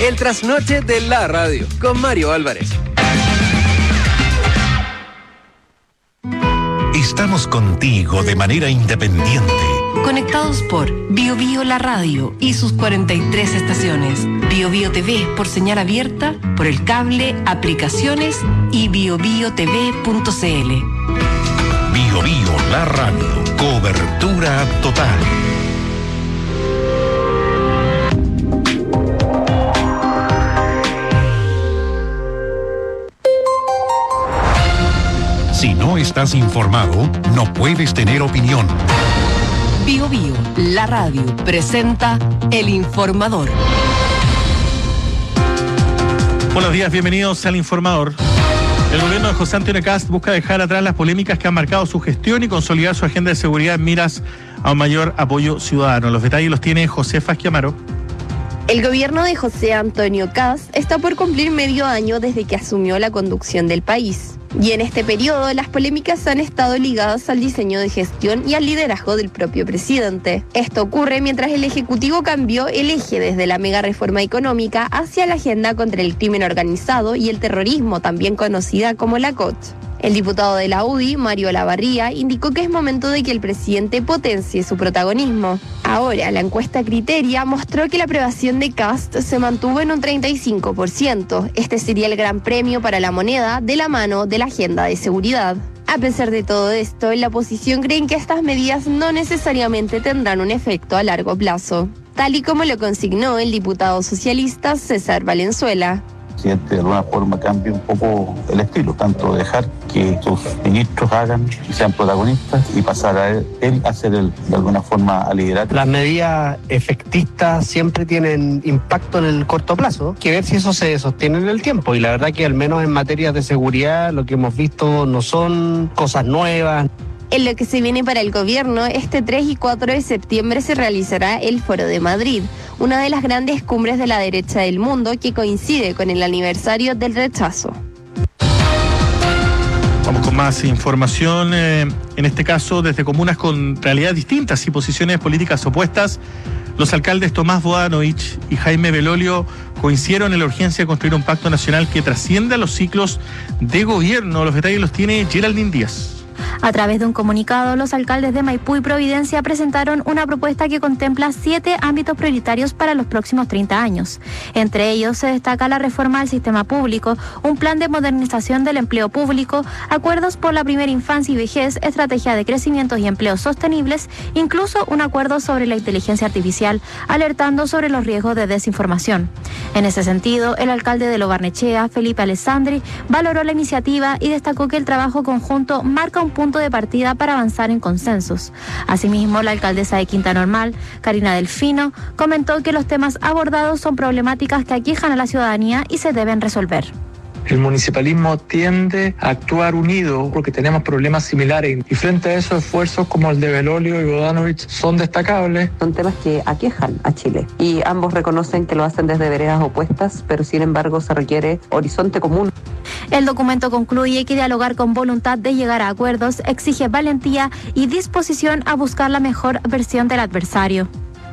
El trasnoche de la radio con Mario Álvarez. Estamos contigo de manera independiente. Conectados por Bio Bio La Radio y sus 43 estaciones. Bio Bio TV por señal abierta, por el cable, aplicaciones y biobiotv.cl. Bio Bio La Radio. Cobertura total. Si no estás informado, no puedes tener opinión. Bio Bio, la radio, presenta El Informador. Buenos días, bienvenidos al Informador. El gobierno de José Antonio Kast busca dejar atrás las polémicas que han marcado su gestión y consolidar su agenda de seguridad en miras a un mayor apoyo ciudadano. Los detalles los tiene Josefa Schiamaro. El gobierno de José Antonio Kast está por cumplir medio año desde que asumió la conducción del país. Y en este periodo, las polémicas han estado ligadas al diseño de gestión y al liderazgo del propio presidente. Esto ocurre mientras el Ejecutivo cambió el eje desde la mega reforma económica hacia la agenda contra el crimen organizado y el terrorismo, también conocida como la COT. El diputado de la UDI, Mario Olavarría, indicó que es momento de que el presidente potencie su protagonismo. Ahora, la encuesta Criteria mostró que la aprobación de Kast se mantuvo en un 35%. Este sería el gran premio para la moneda de la mano de la agenda de seguridad. A pesar de todo esto, en la oposición creen que estas medidas no necesariamente tendrán un efecto a largo plazo, tal y como lo consignó el diputado socialista César Valenzuela. El presidente de alguna forma cambia un poco el estilo, tanto dejar que sus ministros hagan y sean protagonistas y pasar a él a ser de alguna forma a liderar. Las medidas efectistas siempre tienen impacto en el corto plazo, que ver si eso se sostiene en el tiempo, y la verdad que al menos en materia de seguridad lo que hemos visto no son cosas nuevas. En lo que se viene para el gobierno, este 3 y 4 de septiembre se realizará el Foro de Madrid, una de las grandes cumbres de la derecha del mundo que coincide con el aniversario del rechazo. Vamos con más información, en este caso desde comunas con realidades distintas y posiciones políticas opuestas. Los alcaldes Tomás Bodanovich y Jaime Belolio coincidieron en la urgencia de construir un pacto nacional que trascienda los ciclos de gobierno. Los detalles los tiene Geraldine Díaz. A través de un comunicado, los alcaldes de Maipú y Providencia presentaron una propuesta que contempla 7 ámbitos prioritarios para los próximos 30 años. Entre ellos se destaca la reforma del sistema público, un plan de modernización del empleo público, acuerdos por la primera infancia y vejez, estrategia de crecimiento y empleos sostenibles, incluso un acuerdo sobre la inteligencia artificial, alertando sobre los riesgos de desinformación. En ese sentido, el alcalde de Lo Barnechea, Felipe Alessandri, valoró la iniciativa y destacó que el trabajo conjunto marca un punto de partida para avanzar en consensos. Asimismo, la alcaldesa de Quinta Normal, Karina Delfino, comentó que los temas abordados son problemáticas que aquejan a la ciudadanía y se deben resolver. El municipalismo tiende a actuar unido porque tenemos problemas similares y frente a esos esfuerzos como el de Belolio y Bodanovich son destacables. Son temas que aquejan a Chile y ambos reconocen que lo hacen desde veredas opuestas, pero sin embargo se requiere horizonte común. El documento concluye que dialogar con voluntad de llegar a acuerdos exige valentía y disposición a buscar la mejor versión del adversario.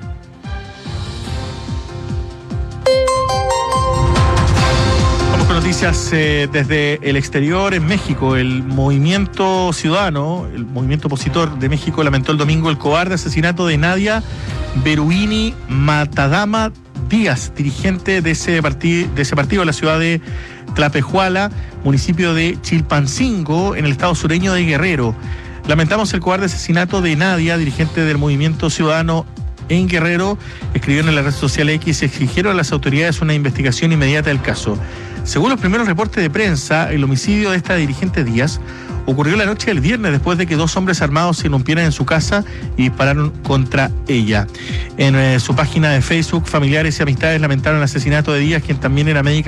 Noticias desde el exterior. En México, el movimiento ciudadano, el movimiento opositor de México, lamentó el domingo el cobarde asesinato de Nadia Beruini Matadama Díaz, dirigente de ese partido en la ciudad de Tlapejuala, municipio de Chilpancingo, en el estado sureño de Guerrero. Lamentamos el cobarde asesinato de Nadia, dirigente del movimiento ciudadano en Guerrero. Escribieron en la red social X y exigieron a las autoridades una investigación inmediata del caso. Según los primeros reportes de prensa, el homicidio de esta dirigente Díaz ocurrió la noche del viernes después de que 2 hombres armados se irrumpieran en su casa y dispararon contra ella. En su página de Facebook, familiares y amistades lamentaron el asesinato de Díaz, quien también era médica